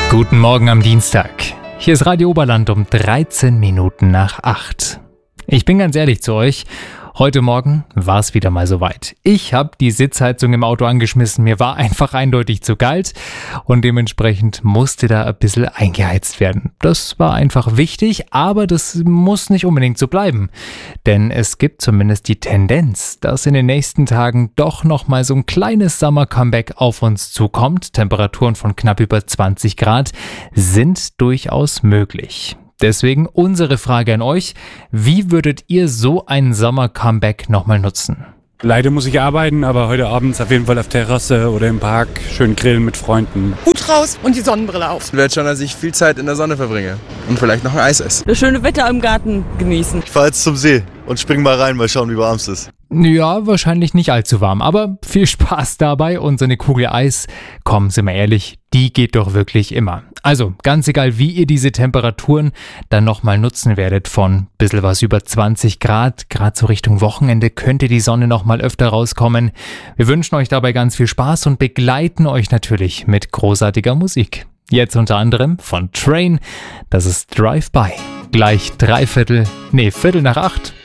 Guten Morgen am Dienstag. Hier ist Radio Oberland um 13 Minuten nach 8. Ich bin ganz ehrlich zu euch, heute Morgen war es wieder mal soweit. Ich habe die Sitzheizung im Auto angeschmissen, mir war einfach eindeutig zu kalt und dementsprechend musste da ein bisschen eingeheizt werden. Das war einfach wichtig, aber das muss nicht unbedingt so bleiben. Denn es gibt zumindest die Tendenz, dass in den nächsten Tagen doch nochmal so ein kleines Summer-Comeback auf uns zukommt. Temperaturen von knapp über 20 Grad sind durchaus möglich. Deswegen unsere Frage an euch: Wie würdet ihr so ein Sommer-Comeback nochmal nutzen? Leider muss ich arbeiten, aber heute Abend auf jeden Fall auf Terrasse oder im Park schön grillen mit Freunden. Hut raus und die Sonnenbrille auf. Ich werde schon, dass ich viel Zeit in der Sonne verbringe und vielleicht noch ein Eis esse. Das schöne Wetter im Garten genießen. Ich fahre jetzt zum See und spring mal rein, mal schauen, wie warm es ist. Ja, wahrscheinlich nicht allzu warm, aber viel Spaß dabei und so eine Kugel Eis, komm, sind wir ehrlich, die geht doch wirklich immer. Also, ganz egal, wie ihr diese Temperaturen dann nochmal nutzen werdet, von bisschen was über 20 Grad, gerade so Richtung Wochenende könnte die Sonne nochmal öfter rauskommen. Wir wünschen euch dabei ganz viel Spaß und begleiten euch natürlich mit großartiger Musik. Jetzt unter anderem von Train, das ist Drive-By. Gleich Viertel nach 8.